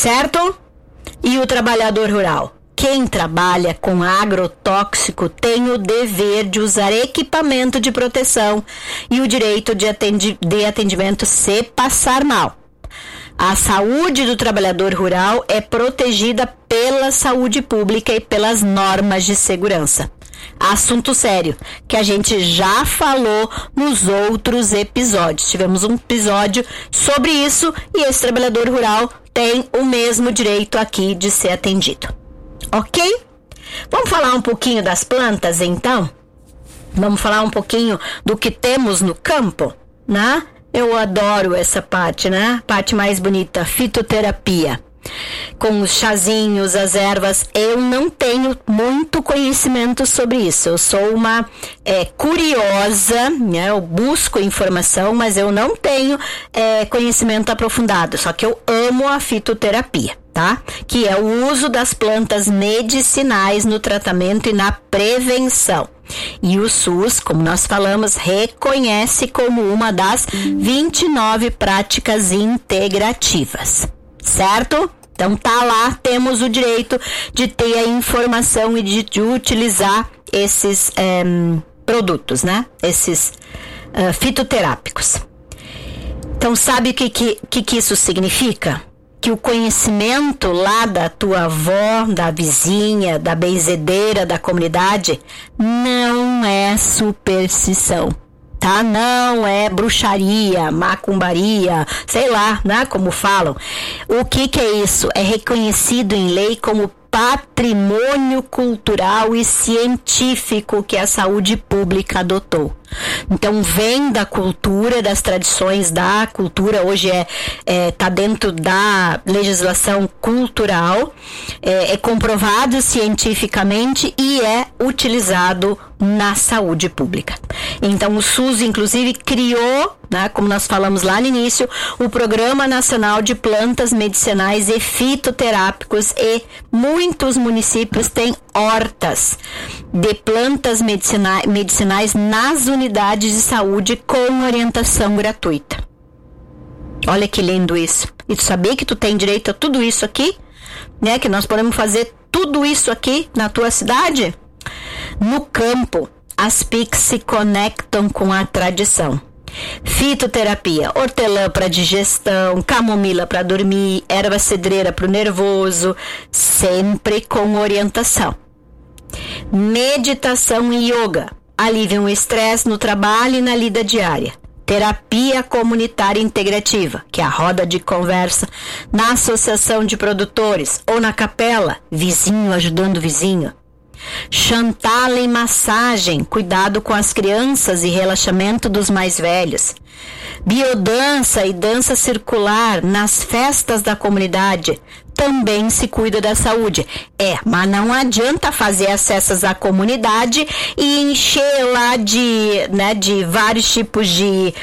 certo? E o trabalhador rural? Quem trabalha com agrotóxico tem o dever de usar equipamento de proteção e o direito de atendimento se passar mal. A saúde do trabalhador rural é protegida pela saúde pública e pelas normas de segurança. Assunto sério, que a gente já falou nos outros episódios. Tivemos um episódio sobre isso e esse trabalhador rural tem o mesmo direito aqui de ser atendido. Ok? Vamos falar um pouquinho das plantas, então? Vamos falar um pouquinho do que temos no campo, né? Eu adoro essa parte, né? Parte mais bonita, fitoterapia. Com os chazinhos, as ervas, eu não tenho muito conhecimento sobre isso. Eu sou uma curiosa, né? Eu busco informação, mas eu não tenho conhecimento aprofundado. Só que eu amo a fitoterapia, tá? Que é o uso das plantas medicinais no tratamento e na prevenção. E o SUS, como nós falamos, reconhece como uma das 29 práticas integrativas. Certo? Então tá lá, temos o direito de ter a informação e de utilizar esses produtos, né? Esses fitoterápicos. Então sabe o que isso significa? Que o conhecimento lá da tua avó, da vizinha, da benzedeira, da comunidade, não é superstição. Tá? Não é bruxaria, macumbaria, sei lá, né? Como falam. O que é isso? É reconhecido em lei como patrimônio cultural e científico que a saúde pública adotou. Então vem da cultura, das tradições da cultura, hoje tá dentro da legislação cultural, é comprovado cientificamente e é utilizado na saúde pública. Então o SUS inclusive criou, né, como nós falamos lá no início, o Programa Nacional de Plantas Medicinais e Fitoterápicos, e muitos municípios têm hortas de plantas medicinais nas unidades de saúde com orientação gratuita. Olha que lindo isso. E tu sabia que tu tem direito a tudo isso aqui? Né? Que nós podemos fazer tudo isso aqui na tua cidade? No campo, as PICs se conectam com a tradição. Fitoterapia, hortelã para digestão, camomila para dormir, erva cedreira para o nervoso, sempre com orientação. Meditação e yoga aliviam o estresse no trabalho e na lida diária. Terapia comunitária integrativa, que é a roda de conversa na associação de produtores ou na capela, vizinho ajudando vizinho. Chantala e massagem, cuidado com as crianças e relaxamento dos mais velhos. Biodança e dança circular nas festas da comunidade, também se cuida da saúde. Mas não adianta fazer as festas da comunidade e encher lá de vários tipos de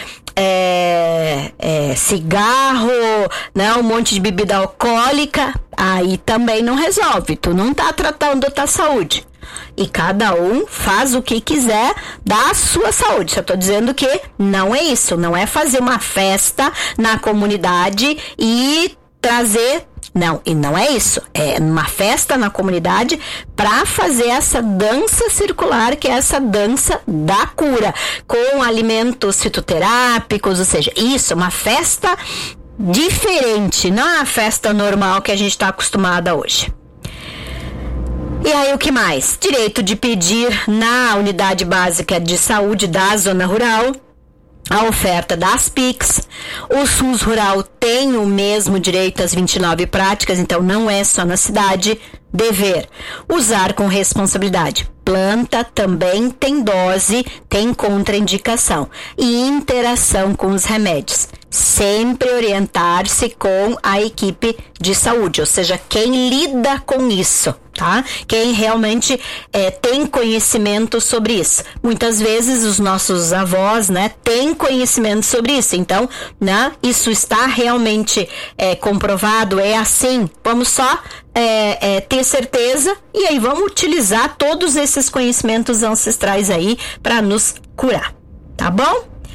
cigarro, né, um monte de bebida alcoólica. Aí também não resolve, tu não tá tratando da tua saúde. E cada um faz o que quiser da sua saúde. Eu tô dizendo que não é isso, não é fazer uma festa na comunidade e trazer... Não, e não é isso. É uma festa na comunidade para fazer essa dança circular, que é essa dança da cura, com alimentos fitoterápicos, ou seja, isso, uma festa diferente, não é uma festa normal que a gente está acostumada hoje. E aí o que mais? Direito de pedir na unidade básica de saúde da zona rural a oferta das PICs. O SUS rural tem o mesmo direito às 29 práticas, então não é só na cidade. Dever: usar com responsabilidade. Planta também tem dose, tem contraindicação e interação com os remédios. Sempre orientar-se com a equipe de saúde, ou seja, quem lida com isso, tá? Quem realmente tem conhecimento sobre isso. Muitas vezes os nossos avós, né, têm conhecimento sobre isso. Então, né, isso está realmente comprovado, é assim. Vamos só ter certeza e aí vamos utilizar todos esses conhecimentos ancestrais aí para nos curar, tá bom?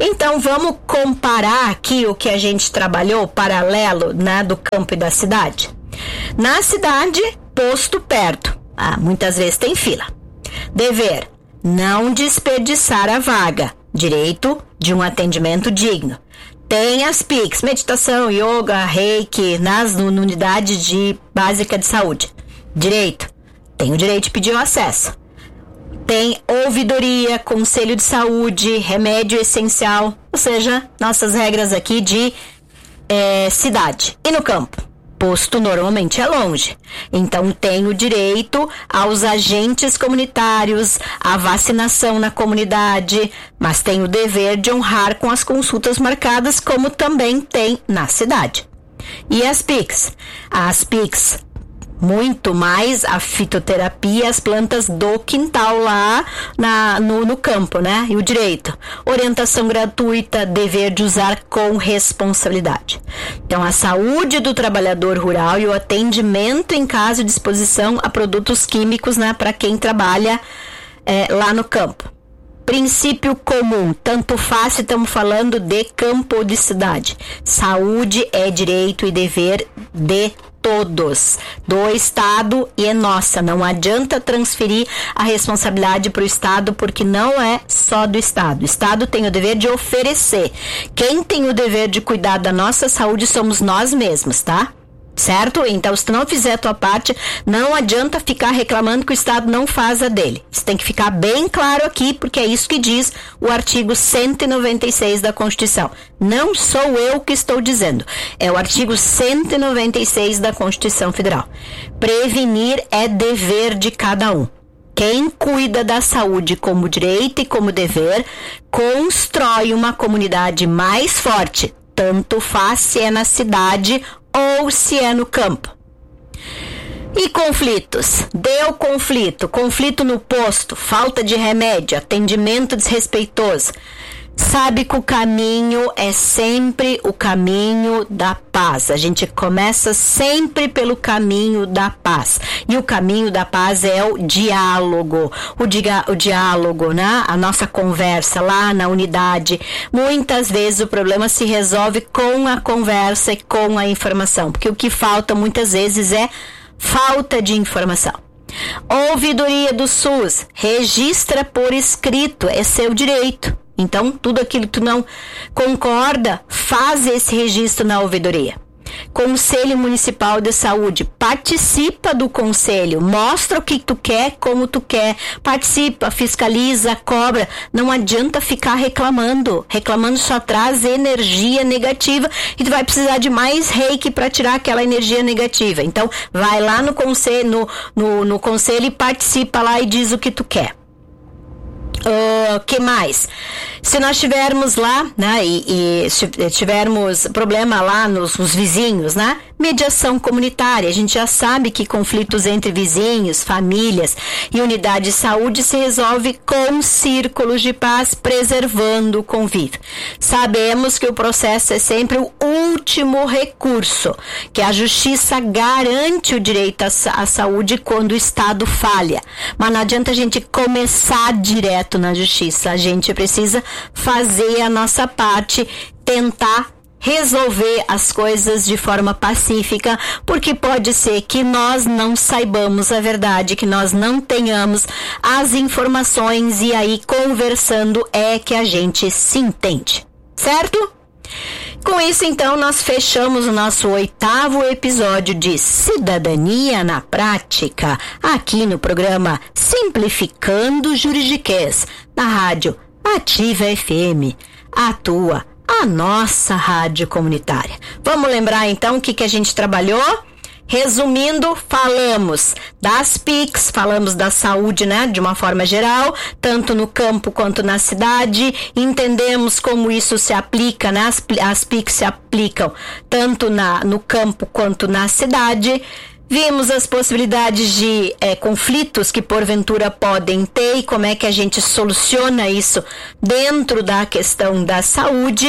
Então, vamos comparar aqui o que a gente trabalhou paralelo, né, do campo e da cidade. Na cidade, posto perto. Muitas vezes tem fila. Dever: não desperdiçar a vaga. Direito de um atendimento digno. Tem as PICs, meditação, yoga, reiki, na unidade básica de saúde. Direito: tem o direito de pedir o acesso. Tem ouvidoria, conselho de saúde, remédio essencial, ou seja, nossas regras aqui de cidade. E no campo? Posto normalmente é longe, então tem o direito aos agentes comunitários, à vacinação na comunidade, mas tem o dever de honrar com as consultas marcadas, como também tem na cidade. E as PICs? As PICs, muito mais a fitoterapia, as plantas do quintal lá no campo, né? E o direito: orientação gratuita, dever de usar com responsabilidade. Então, a saúde do trabalhador rural e o atendimento em caso de exposição a produtos químicos, né? Para quem trabalha lá no campo. Princípio comum, tanto faz se estamos falando de campo ou de cidade. Saúde é direito e dever de todos, do Estado, e é nossa. Não adianta transferir a responsabilidade para o Estado, porque não é só do Estado. O Estado tem o dever de oferecer. Quem tem o dever de cuidar da nossa saúde somos nós mesmos, tá? Certo? Então, se tu não fizer a tua parte, não adianta ficar reclamando que o Estado não faz a dele. Isso tem que ficar bem claro aqui, porque é isso que diz o artigo 196 da Constituição. Não sou eu que estou dizendo, é o artigo 196 da Constituição Federal. Prevenir é dever de cada um. Quem cuida da saúde como direito e como dever, constrói uma comunidade mais forte, tanto faz se é na cidade ou se é no campo. E conflitos? Deu conflito no posto, falta de remédio, atendimento desrespeitoso. Sabe que o caminho é sempre o caminho da paz. A gente começa sempre pelo caminho da paz. E o caminho da paz é o diálogo. O diálogo, né? A nossa conversa lá na unidade. Muitas vezes o problema se resolve com a conversa e com a informação. Porque o que falta muitas vezes é falta de informação. Ouvidoria do SUS. Registra por escrito. É seu direito. Então, tudo aquilo que tu não concorda, faz esse registro na ouvidoria. Conselho Municipal de Saúde, participa do conselho, mostra o que tu quer, como tu quer, participa, fiscaliza, cobra. Não adianta ficar reclamando só traz energia negativa e tu vai precisar de mais reiki para tirar aquela energia negativa. Então, vai lá no conselho, no conselho e participa lá e diz o que tu quer. Que mais? Se nós tivermos lá, né, e tivermos problema lá nos vizinhos, né? Mediação comunitária. A gente já sabe que conflitos entre vizinhos, famílias e unidade de saúde se resolve com círculos de paz, preservando o convívio. Sabemos que o processo é sempre o último recurso, que a justiça garante o direito à saúde quando o Estado falha. Mas não adianta a gente começar direto na justiça. A gente precisa fazer a nossa parte, tentar resolver as coisas de forma pacífica, porque pode ser que nós não saibamos a verdade, que nós não tenhamos as informações, e aí conversando é que a gente se entende, certo? Com isso, então, nós fechamos o nosso 8º episódio de Cidadania na Prática, aqui no programa Simplificando Juridiquês, na rádio Ativa FM, a nossa rádio comunitária. Vamos lembrar, então, o que a gente trabalhou? Resumindo, falamos das PICs, falamos da saúde, né, de uma forma geral, tanto no campo quanto na cidade. Entendemos como isso se aplica, né, as PICs se aplicam tanto no campo quanto na cidade. Vimos as possibilidades de conflitos que porventura podem ter e como é que a gente soluciona isso dentro da questão da saúde.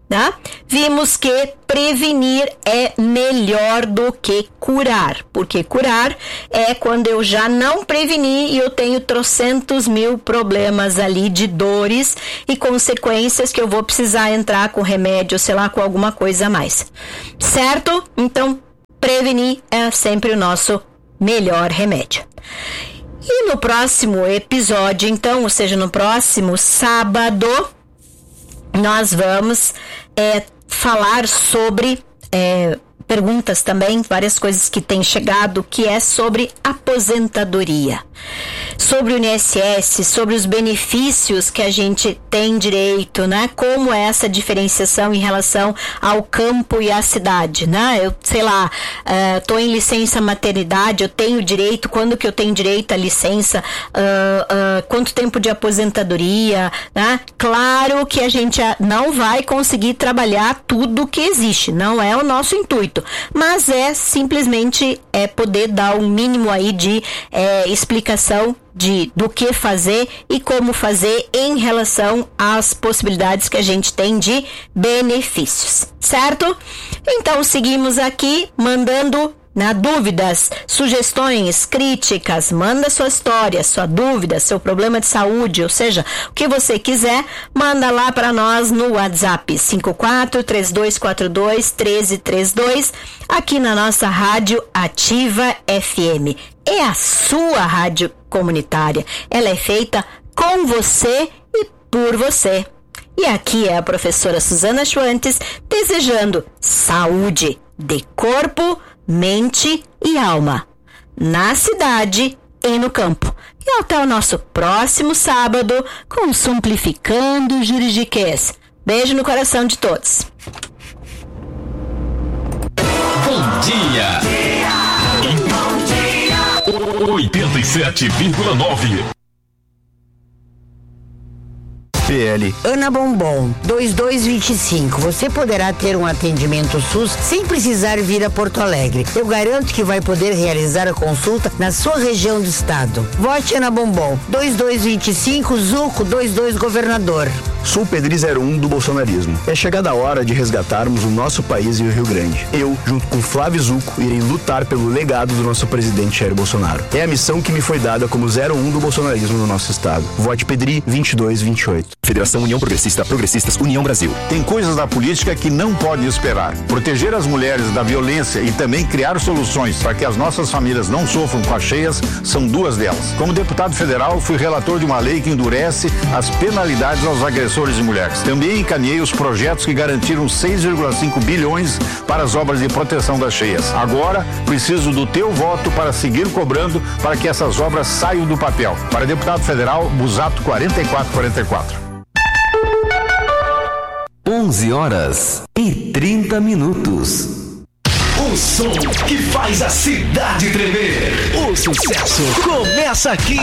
tá? Vimos que prevenir é melhor do que curar, porque curar é quando eu já não preveni e eu tenho trocentos mil problemas ali de dores e consequências que eu vou precisar entrar com remédio, sei lá, com alguma coisa a mais, certo? Então, prevenir é sempre o nosso melhor remédio. E no próximo episódio, então, ou seja, no próximo sábado, nós vamos falar sobre perguntas também, várias coisas que têm chegado, que é sobre aposentadoria, sobre o INSS, sobre os benefícios que a gente tem direito, né? Como é essa diferenciação em relação ao campo e à cidade, né? Eu, sei lá, tô em licença maternidade, eu tenho direito, quando que eu tenho direito à licença, quanto tempo de aposentadoria, né? Claro que a gente não vai conseguir trabalhar tudo que existe, não é o nosso intuito, mas é simplesmente poder dar um mínimo aí de explicação do que fazer e como fazer em relação às possibilidades que a gente tem de benefícios, certo? Então seguimos aqui mandando dúvidas, sugestões, críticas, manda sua história, sua dúvida, seu problema de saúde, ou seja, o que você quiser, manda lá para nós no WhatsApp 54-3242-1332, aqui na nossa rádio Ativa FM. É a sua rádio comunitária, ela é feita com você e por você. E aqui é a professora Suzana Schwantes desejando saúde de corpo, mente e alma, na cidade e no campo. E até o nosso próximo sábado com Simplificando Juridiquês. Beijo no coração de todos. Bom dia! 87,9 PL Ana Bombom, 2225. Você poderá ter um atendimento SUS sem precisar vir a Porto Alegre. Eu garanto que vai poder realizar a consulta na sua região do estado. Vote Ana Bombom, 2225, Zuco, 22 Governador. Sou o Pedri 01 do bolsonarismo. É chegada a hora de resgatarmos o nosso país e o Rio Grande. Eu, junto com Flávio Zuco, irei lutar pelo legado do nosso presidente Jair Bolsonaro. É a missão que me foi dada como 01 do bolsonarismo no nosso estado. Vote Pedri 2228. Federação União Progressista, Progressistas União Brasil. Tem coisas da política que não pode esperar. Proteger as mulheres da violência e também criar soluções para que as nossas famílias não sofram com as cheias são duas delas. Como deputado federal, fui relator de uma lei que endurece as penalidades aos agressores de mulheres. Também encaminhei os projetos que garantiram 6,5 bilhões para as obras de proteção das cheias. Agora, preciso do teu voto para seguir cobrando para que essas obras saiam do papel. Para deputado federal, Busato 4444. 11h30. O som que faz a cidade tremer. O sucesso começa aqui.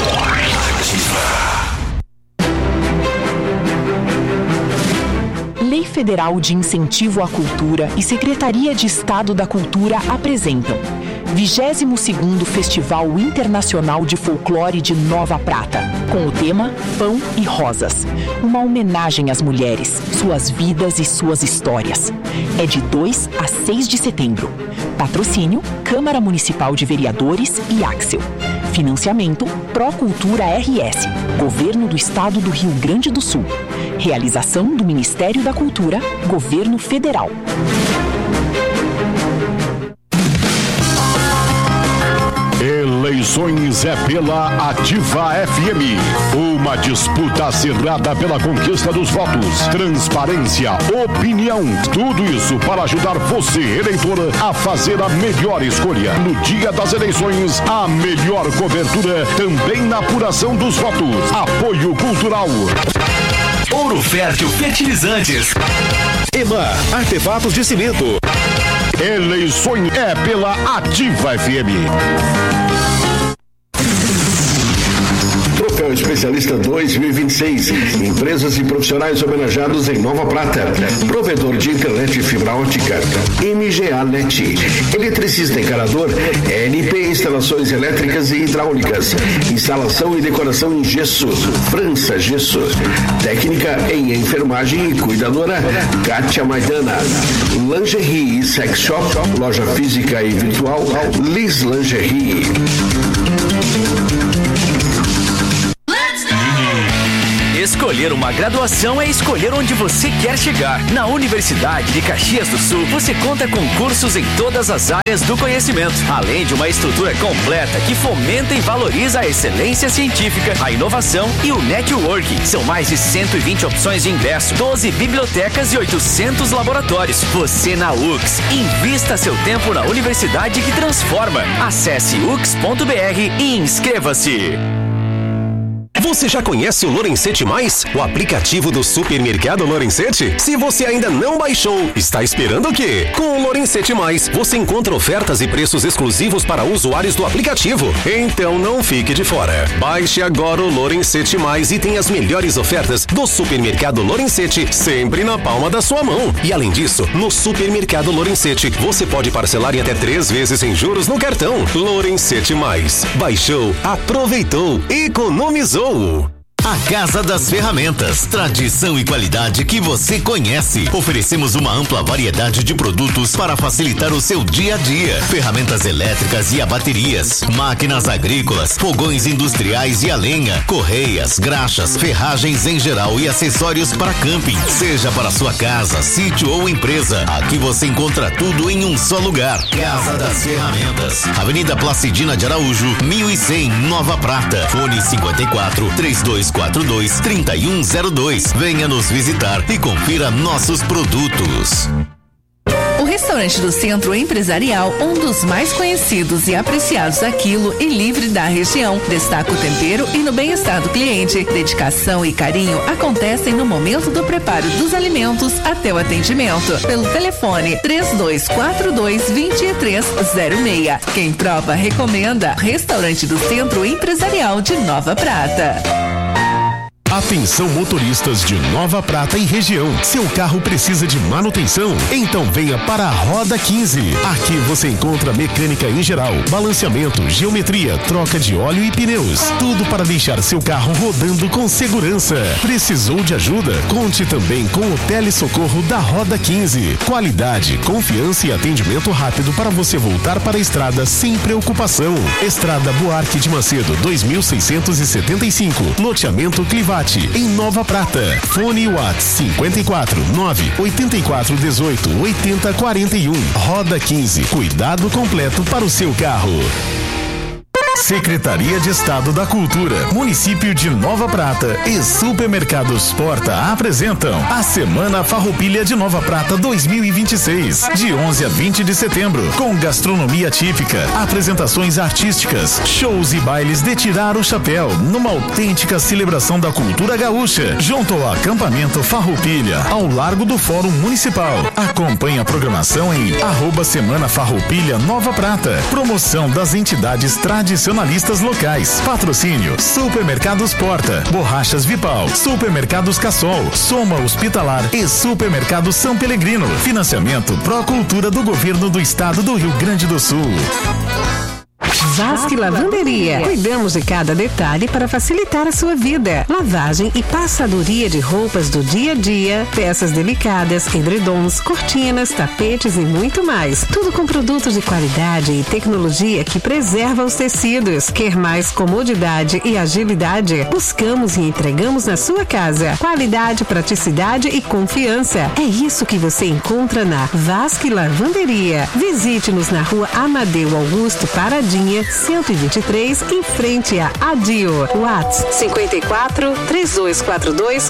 Lei Federal de Incentivo à Cultura e Secretaria de Estado da Cultura apresentam 22º Festival Internacional de Folclore de Nova Prata, com o tema Pão e Rosas. Uma homenagem às mulheres, suas vidas e suas histórias. É de 2 a 6 de setembro. Patrocínio Câmara Municipal de Vereadores e Axel. Financiamento Procultura RS, Governo do Estado do Rio Grande do Sul. Realização do Ministério da Cultura, Governo Federal. Eleições é pela Ativa FM. Uma disputa acirrada pela conquista dos votos. Transparência, opinião. Tudo isso para ajudar você, eleitor, a fazer a melhor escolha. No dia das eleições, a melhor cobertura também na apuração dos votos. Apoio Cultural. Ouro Fértil Fertilizantes. EMA, artefatos de cimento. Eleições é pela Ativa FM. Prêmio Especialista 2026. Empresas e profissionais homenageados em Nova Prata. Provedor de internet e fibra ótica. MGA NET. Eletricista encanador. LP Instalações Elétricas e Hidráulicas. Instalação e decoração em gesso. França Gesso. Técnica em enfermagem e cuidadora Kátia Maidana. Lingerie e Sex Shop. Loja física e virtual Liz Lingerie. Escolher uma graduação é escolher onde você quer chegar. Na Universidade de Caxias do Sul, você conta com cursos em todas as áreas do conhecimento, além de uma estrutura completa que fomenta e valoriza a excelência científica, a inovação e o networking. São mais de 120 opções de ingresso, 12 bibliotecas e 800 laboratórios. Você na UX. Invista seu tempo na universidade que transforma. Acesse ux.br e inscreva-se. Você já conhece o Lorenzetti Mais? O aplicativo do supermercado Lorenzetti? Se você ainda não baixou, está esperando o quê? Com o Lorenzetti Mais, você encontra ofertas e preços exclusivos para usuários do aplicativo. Então não fique de fora. Baixe agora o Lorenzetti Mais e tenha as melhores ofertas do supermercado Lorenzetti sempre na palma da sua mão. E além disso, no supermercado Lorenzetti, você pode parcelar em até 3 vezes sem juros no cartão. Lorenzetti Mais. Baixou, aproveitou, economizou. A Casa das Ferramentas, tradição e qualidade que você conhece. Oferecemos uma ampla variedade de produtos para facilitar o seu dia a dia. Ferramentas elétricas e a baterias, máquinas agrícolas, fogões industriais e a lenha, correias, graxas, ferragens em geral e acessórios para camping. Seja para sua casa, sítio ou empresa, aqui você encontra tudo em um só lugar. Casa das Ferramentas, Avenida Placidina de Araújo, 1100, Nova Prata. Fone 54-3242-3102. Venha nos visitar e confira nossos produtos. O restaurante do Centro Empresarial, um dos mais conhecidos e apreciados a quilo e livre da região, destaca o tempero e no bem-estar do cliente. Dedicação e carinho acontecem no momento do preparo dos alimentos até o atendimento. Pelo telefone 3242-2306. Quem prova, recomenda. Restaurante do Centro Empresarial de Nova Prata. Atenção motoristas de Nova Prata e região. Seu carro precisa de manutenção? Então venha para a Roda 15. Aqui você encontra mecânica em geral, balanceamento, geometria, troca de óleo e pneus. Tudo para deixar seu carro rodando com segurança. Precisou de ajuda? Conte também com o telesocorro da Roda 15. Qualidade, confiança e atendimento rápido para você voltar para a estrada sem preocupação. Estrada Buarque de Macedo, 2675. Loteamento Clivate, em Nova Prata. Fone WhatsApp 54 9 84 18 80 41. Roda 15. Cuidado completo para o seu carro. Secretaria de Estado da Cultura, Município de Nova Prata e Supermercados Porta apresentam a Semana Farroupilha de Nova Prata 2026, de 11 a 20 de setembro, com gastronomia típica, apresentações artísticas, shows e bailes de tirar o chapéu, numa autêntica celebração da cultura gaúcha, junto ao acampamento Farroupilha, ao largo do Fórum Municipal. Acompanhe a programação em @Semana Farroupilha Nova Prata. Promoção das entidades tradicionalistas locais. Patrocínio Supermercados Porta, Borrachas Vipal, Supermercados Cassol, Soma Hospitalar e Supermercado São Pelegrino. Financiamento Procultura do Governo do Estado do Rio Grande do Sul. Vasque Lavanderia. Cuidamos de cada detalhe para facilitar a sua vida. Lavagem e passadoria de roupas do dia a dia, peças delicadas, edredons, cortinas, tapetes e muito mais. Tudo com produtos de qualidade e tecnologia que preserva os tecidos. Quer mais comodidade e agilidade? Buscamos e entregamos na sua casa. Qualidade, praticidade e confiança. É isso que você encontra na Vasque Lavanderia. Visite-nos na Rua Amadeu Augusto Paradinha, 123, em frente a Adio. WhatsApp 54 3242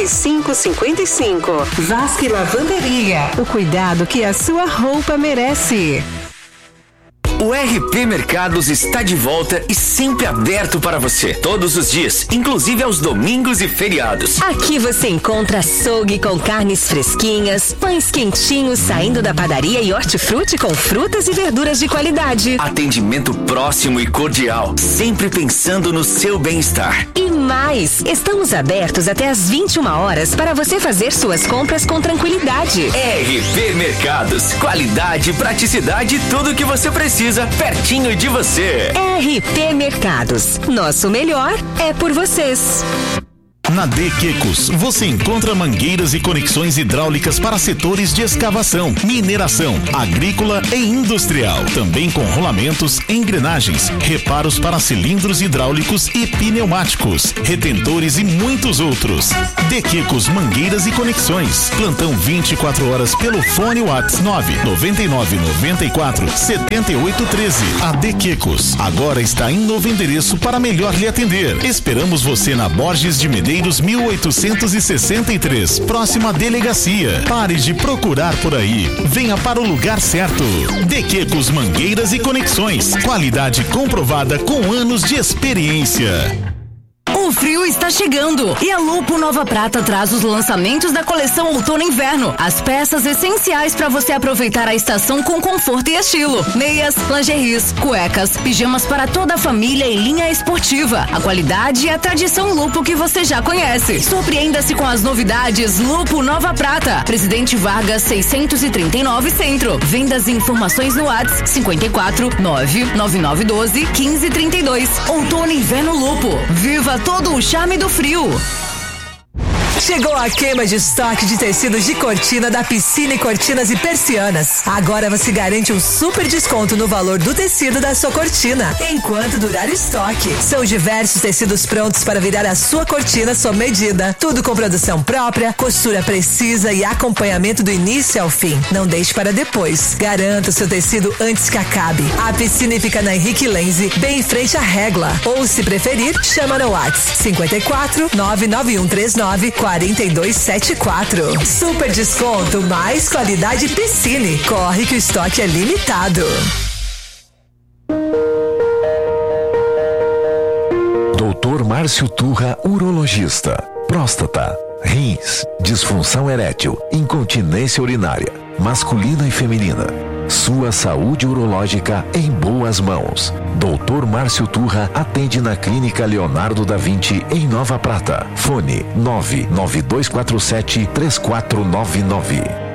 4555. Vasque Lavanderia. O cuidado que a sua roupa merece. O RP Mercados está de volta e sempre aberto para você, todos os dias, inclusive aos domingos e feriados. Aqui você encontra açougue com carnes fresquinhas, pães quentinhos saindo da padaria e hortifruti com frutas e verduras de qualidade. Atendimento próximo e cordial, sempre pensando no seu bem-estar. E mais, estamos abertos até às 21 horas para você fazer suas compras com tranquilidade. RP Mercados, qualidade, praticidade e tudo o que você precisa pertinho de você. RP Mercados, nosso melhor é por vocês. Na Dequecos, você encontra mangueiras e conexões hidráulicas para setores de escavação, mineração, agrícola e industrial. Também com rolamentos, engrenagens, reparos para cilindros hidráulicos e pneumáticos, retentores e muitos outros. Dequecos Mangueiras e Conexões. Plantão 24 horas pelo fone WhatsApp 999947813. A Dequecos agora está em novo endereço para melhor lhe atender. Esperamos você na Borges de Medeiros 1863, próxima à delegacia. Pare de procurar por aí. Venha para o lugar certo. Dequecos Mangueiras e Conexões. Qualidade comprovada com anos de experiência. O frio está chegando e a Lupo Nova Prata traz os lançamentos da coleção Outono e Inverno. As peças essenciais para você aproveitar a estação com conforto e estilo. Meias, lingeries, cuecas, pijamas para toda a família e linha esportiva. A qualidade e a tradição Lupo que você já conhece. Surpreenda-se com as novidades Lupo Nova Prata. Presidente Vargas 639 Centro. Vendas e informações no WhatsApp 54 99912 1532. Outono e Inverno Lupo. Viva todo o charme do frio. Chegou a queima de estoque de tecidos de cortina da Piscine Cortinas e Persianas. Agora você garante um super desconto no valor do tecido da sua cortina, enquanto durar o estoque. São diversos tecidos prontos para virar a sua cortina sob medida. Tudo com produção própria, costura precisa e acompanhamento do início ao fim. Não deixe para depois. Garanta o seu tecido antes que acabe. A Piscine fica na Henrique Lenze, bem em frente à Régua. Ou, se preferir, chama no WhatsApp 54 99139 4274. Super desconto, mais qualidade Piscine. Corre que o estoque é limitado. Dr. Márcio Turra, urologista. Próstata, rins, disfunção erétil, incontinência urinária, masculina e feminina. Sua saúde urológica em boas mãos. Dr. Márcio Turra atende na Clínica Leonardo da Vinci em Nova Prata. Fone 99247-3499.